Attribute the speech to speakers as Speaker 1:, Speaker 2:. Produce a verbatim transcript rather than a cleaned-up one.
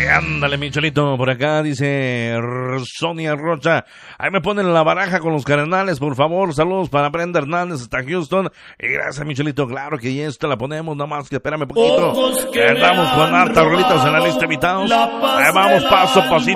Speaker 1: ándale, Michelito, por acá dice Sonia Rocha. Ahí me ponen la baraja con los Cardenales, por favor. Saludos para Brenda Hernández hasta Houston. Y gracias, Michelito. Claro que ya esta la ponemos, nada más que espérame poquito. Andamos con hartas rolitas en la lista invitados. Ahí vamos paso a pasito.